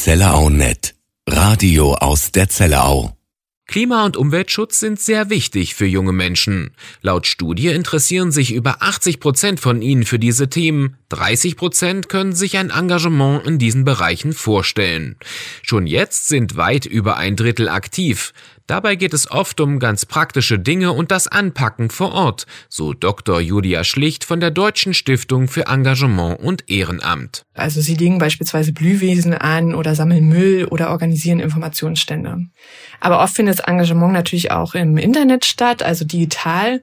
ZellerauNet. Radio aus der Zellerau. Klima- und Umweltschutz sind sehr wichtig für junge Menschen. Laut Studie interessieren sich über 80% von ihnen für diese Themen. 30% können sich ein Engagement in diesen Bereichen vorstellen. Schon jetzt sind weit über 1/3 aktiv. Dabei geht es oft um ganz praktische Dinge und das Anpacken vor Ort, so Dr. Julia Schlicht von der Deutschen Stiftung für Engagement und Ehrenamt. Also sie legen beispielsweise Blühwiesen an oder sammeln Müll oder organisieren Informationsstände. Aber oft findet das Engagement natürlich auch im Internet statt, also digital.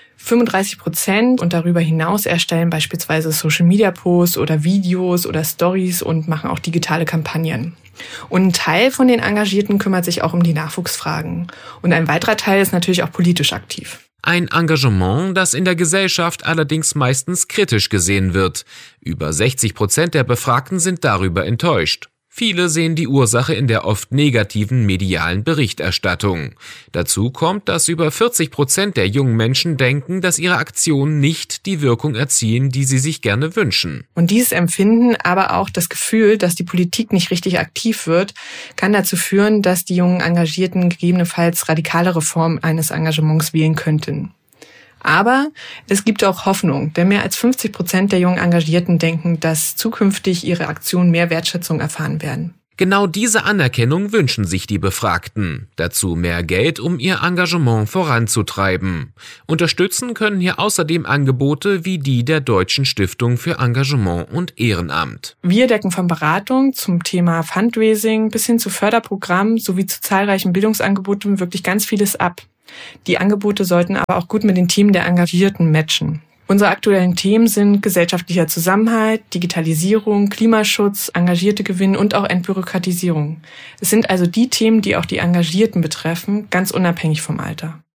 35% und darüber hinaus erstellen beispielsweise Social-Media-Posts oder Videos oder Stories und machen auch digitale Kampagnen. Und ein Teil von den Engagierten kümmert sich auch um die Nachwuchsfragen. Und ein weiterer Teil ist natürlich auch politisch aktiv. Ein Engagement, das in der Gesellschaft allerdings meistens kritisch gesehen wird. Über 60% der Befragten sind darüber enttäuscht. Viele sehen die Ursache in der oft negativen medialen Berichterstattung. Dazu kommt, dass über 40% der jungen Menschen denken, dass ihre Aktionen nicht die Wirkung erzielen, die sie sich gerne wünschen. Und dieses Empfinden, aber auch das Gefühl, dass die Politik nicht richtig aktiv wird, kann dazu führen, dass die jungen Engagierten gegebenenfalls radikalere Formen eines Engagements wählen könnten. Aber es gibt auch Hoffnung, denn mehr als 50% der jungen Engagierten denken, dass zukünftig ihre Aktionen mehr Wertschätzung erfahren werden. Genau diese Anerkennung wünschen sich die Befragten. Dazu mehr Geld, um ihr Engagement voranzutreiben. Unterstützen können hier außerdem Angebote wie die der Deutschen Stiftung für Engagement und Ehrenamt. Wir decken von Beratung zum Thema Fundraising bis hin zu Förderprogrammen sowie zu zahlreichen Bildungsangeboten wirklich ganz vieles ab. Die Angebote sollten aber auch gut mit den Themen der Engagierten matchen. Unsere aktuellen Themen sind gesellschaftlicher Zusammenhalt, Digitalisierung, Klimaschutz, Engagierte gewinnen und auch Entbürokratisierung. Es sind also die Themen, die auch die Engagierten betreffen, ganz unabhängig vom Alter.